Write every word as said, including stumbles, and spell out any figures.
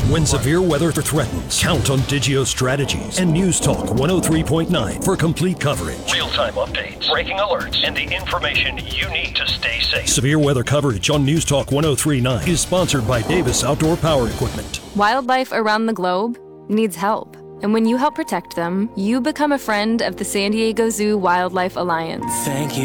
When severe weather threatens, count on Digio Strategies and News Talk one oh three point nine for complete coverage. Real-time updates, breaking alerts, and the information you need to stay safe. Severe weather coverage on News Talk one oh three point nine is sponsored by Davis Outdoor Power Equipment. Wildlife around the globe needs help. And when you help protect them, you become a friend of the San Diego Zoo Wildlife Alliance. Thank you.